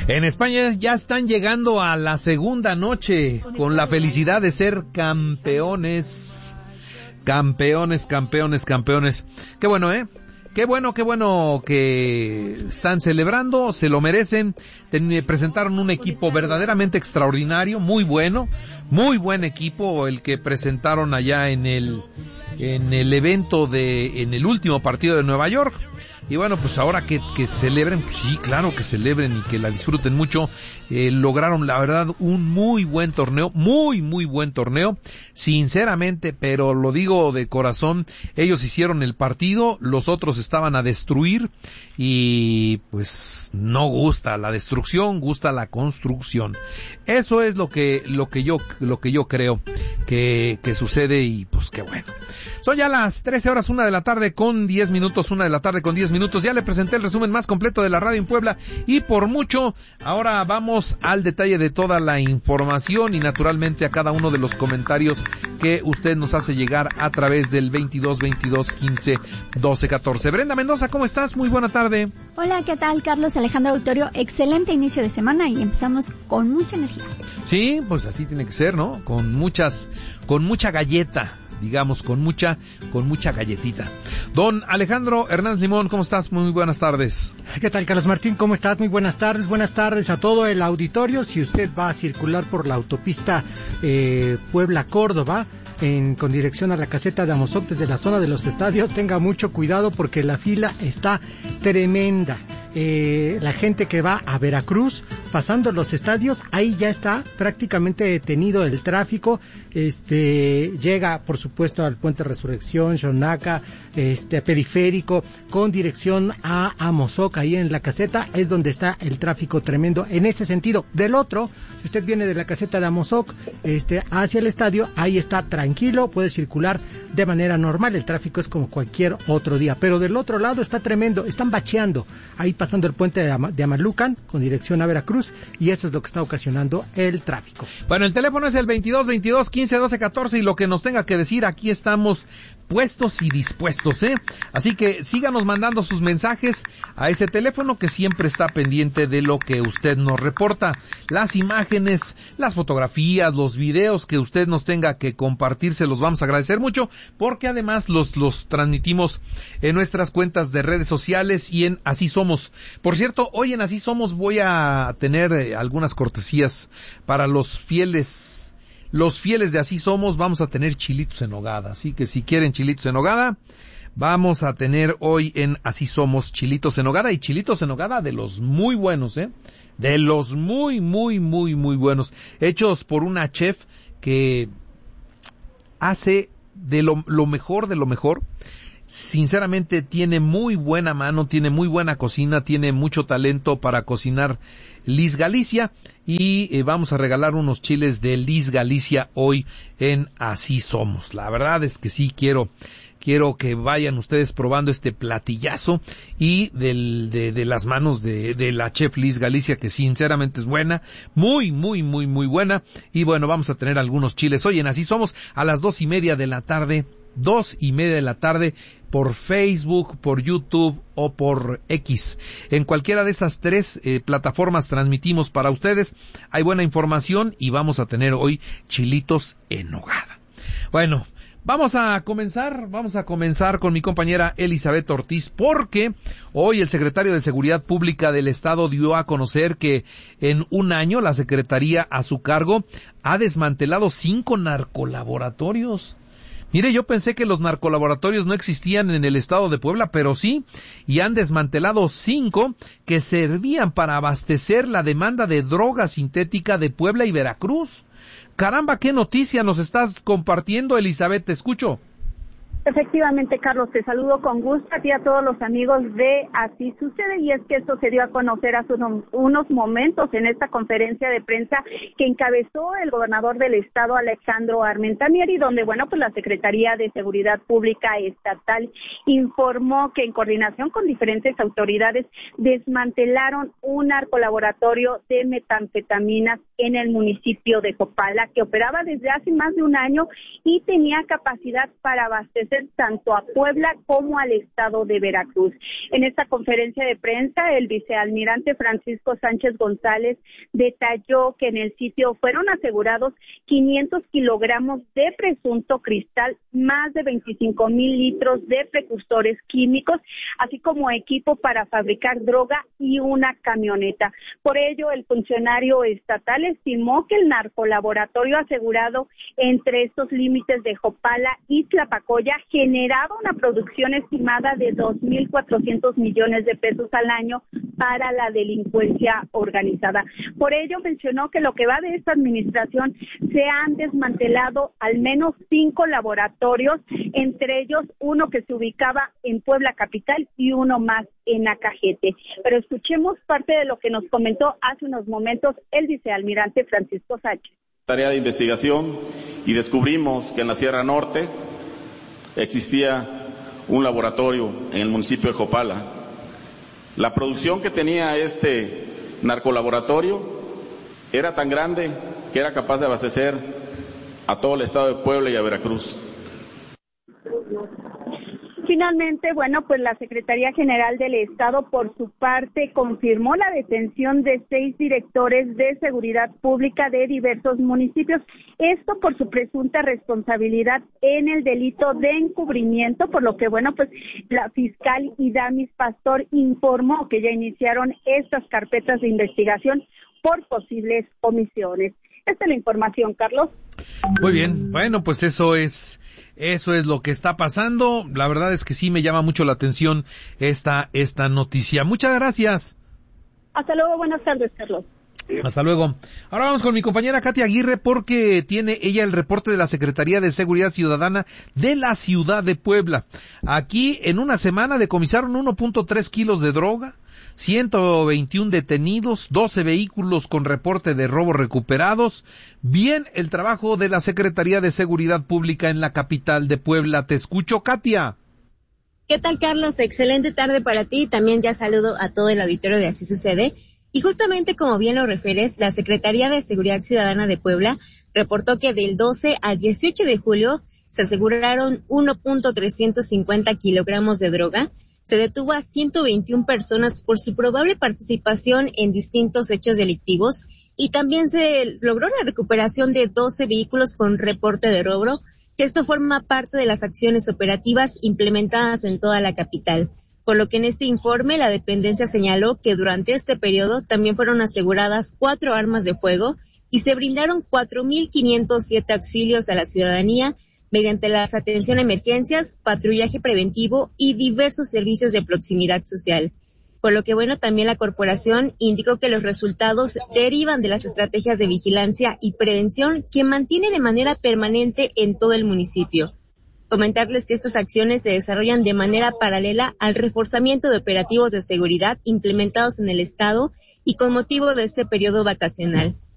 En España ya están llegando a la segunda noche con la felicidad de ser campeones. Campeones. Qué bueno, ¿eh? Qué bueno que están celebrando, se lo merecen. Presentaron un equipo verdaderamente extraordinario, muy bueno, muy buen equipo el que presentaron allá en el evento en el último partido de Nueva York. Y bueno, pues ahora que celebren, pues sí, claro que celebren y que la disfruten mucho. Lograron, la verdad, un muy buen torneo, muy buen torneo, sinceramente, pero lo digo de corazón, ellos hicieron el partido, los otros estaban a destruir y pues no gusta la destrucción, gusta la construcción. Eso es lo que yo creo que sucede y pues qué bueno. Son ya las 13 horas, 1 de la tarde con 10 minutos, 1 de la tarde con 10 minutos. Ya le presenté el resumen más completo de la radio en Puebla y por mucho. Ahora vamos al detalle de toda la información y naturalmente a cada uno de los comentarios que usted nos hace llegar a través del 22-22-15-12-14. Brenda Mendoza, ¿cómo estás? Muy buena tarde. Hola, ¿qué tal? Carlos Alejandro Auditorio, excelente inicio de semana y empezamos con mucha energía. Sí, pues así tiene que ser, ¿no? Con mucha galleta. Digamos, con mucha galletita. Don Alejandro Hernández Limón, ¿cómo estás? Muy buenas tardes. ¿Qué tal, Carlos Martín? ¿Cómo estás? Muy buenas tardes a todo el auditorio. Si usted va a circular por la autopista Puebla-Córdoba, con dirección a la caseta de Amozoc desde la zona de los estadios, tenga mucho cuidado porque la fila está tremenda. La gente que va a Veracruz, pasando los estadios, ahí ya está prácticamente detenido el tráfico. Llega, por supuesto, al Puente Resurrección, Xonaca, Periférico, con dirección a Amozoc, ahí en la caseta, es donde está el tráfico tremendo en ese sentido. Del otro, si usted viene de la caseta de Amozoc, hacia el estadio, ahí está tranquilo, puede circular de manera normal, el tráfico es como cualquier otro día. Pero del otro lado está tremendo, están bacheando, ahí pasando el puente de Amalucan, con dirección a Veracruz, y eso es lo que está ocasionando el tráfico. Bueno, el teléfono es el 22-22-15-12-14 y lo que nos tenga que decir, aquí estamos puestos y dispuestos, ¿eh? Así que síganos mandando sus mensajes a ese teléfono que siempre está pendiente de lo que usted nos reporta. Las imágenes, las fotografías, los videos que usted nos tenga que compartir, se los vamos a agradecer mucho, porque además los transmitimos en nuestras cuentas de redes sociales y en Así Somos. Por cierto, hoy en Así Somos voy a tener algunas cortesías para los fieles de Así Somos. Vamos a tener chilitos en nogada, así que si quieren chilitos en nogada, vamos a tener hoy en Así Somos chilitos en nogada, y chilitos en nogada de los muy buenos, de los muy buenos, hechos por una chef que hace de lo mejor de lo mejor. Sinceramente tiene muy buena mano, tiene muy buena cocina, tiene mucho talento para cocinar. Liz Galicia, y vamos a regalar unos chiles de Liz Galicia hoy en Así Somos. La verdad es que sí quiero que vayan ustedes probando este platillazo y de las manos de la chef Liz Galicia, que sinceramente es buena, muy buena. Y bueno, vamos a tener algunos chiles hoy en Así Somos a las 2:30 de la tarde. 2:30 de la tarde por Facebook, por YouTube o por X. En cualquiera de esas tres plataformas transmitimos para ustedes. Hay buena información y vamos a tener hoy chilitos en nogada. Bueno, vamos a comenzar con mi compañera Elizabeth Ortiz, porque hoy el secretario de Seguridad Pública del Estado dio a conocer que en un año la Secretaría a su cargo ha desmantelado 5 narcolaboratorios. Mire, yo pensé que los narcolaboratorios no existían en el estado de Puebla, pero sí, y han desmantelado 5 que servían para abastecer la demanda de droga sintética de Puebla y Veracruz. Caramba, qué noticia nos estás compartiendo, Elizabeth, te escucho. Efectivamente, Carlos, te saludo con gusto a ti y a todos los amigos de Así Sucede, y es que esto se dio a conocer hace unos momentos en esta conferencia de prensa que encabezó el gobernador del estado, Alejandro Armentamieri, donde, bueno, pues la Secretaría de Seguridad Pública Estatal informó que en coordinación con diferentes autoridades desmantelaron un narcolaboratorio de metanfetaminas en el municipio de Jopala, que operaba desde hace más de un año y tenía capacidad para abastecer fortalecer tanto a Puebla como al estado de Veracruz. En esta conferencia de prensa, el vicealmirante Francisco Sánchez González detalló que en el sitio fueron asegurados 500 kilogramos de presunto cristal, más de 25,000 litros de precursores químicos, así como equipo para fabricar droga y una camioneta. Por ello, el funcionario estatal estimó que el narcolaboratorio asegurado entre estos límites de Jopala y Tlapacoya generaba una producción estimada de 2,400 millones de pesos al año para la delincuencia organizada. Por ello, mencionó que lo que va de esta administración se han desmantelado al menos 5 laboratorios, entre ellos uno que se ubicaba en Puebla capital y uno más en Acajete. Pero escuchemos parte de lo que nos comentó hace unos momentos el vicealmirante Francisco Sánchez. Tarea de investigación y descubrimos que en la Sierra Norte existía un laboratorio en el municipio de Jopala. La producción que tenía este narcolaboratorio era tan grande que era capaz de abastecer a todo el estado de Puebla y a Veracruz. Finalmente, pues la Secretaría General del Estado, por su parte, confirmó la detención de 6 directores de seguridad pública de diversos municipios. Esto por su presunta responsabilidad en el delito de encubrimiento, por lo que, la fiscal Idamis Pastor informó que ya iniciaron estas carpetas de investigación por posibles omisiones. Esta es la información, Carlos. Muy bien, pues eso es lo que está pasando. La verdad es que sí me llama mucho la atención esta noticia. Muchas gracias. Hasta luego, buenas tardes, Carlos. Hasta luego. Ahora vamos con mi compañera Katia Aguirre porque tiene ella el reporte de la Secretaría de Seguridad Ciudadana de la ciudad de Puebla. Aquí en una semana decomisaron 1.3 kilos de droga, 121 detenidos, 12 vehículos con reporte de robo recuperados. Bien el trabajo de la Secretaría de Seguridad Pública en la capital de Puebla. Te escucho, Katia. ¿Qué tal, Carlos? Excelente tarde para ti. También ya saludo a todo el auditorio de Así Sucede. Y justamente como bien lo refieres, la Secretaría de Seguridad Ciudadana de Puebla reportó que del 12 al 18 de julio se aseguraron 1.350 kilogramos de droga. Se detuvo a 121 personas por su probable participación en distintos hechos delictivos y también se logró la recuperación de 12 vehículos con reporte de robo, que esto forma parte de las acciones operativas implementadas en toda la capital. Por lo que en este informe la dependencia señaló que durante este periodo también fueron aseguradas 4 armas de fuego y se brindaron 4,507 auxilios a la ciudadanía mediante las atención a emergencias, patrullaje preventivo y diversos servicios de proximidad social. Por lo que también la corporación indicó que los resultados derivan de las estrategias de vigilancia y prevención que mantiene de manera permanente en todo el municipio. Comentarles que estas acciones se desarrollan de manera paralela al reforzamiento de operativos de seguridad implementados en el estado y con motivo de este periodo vacacional.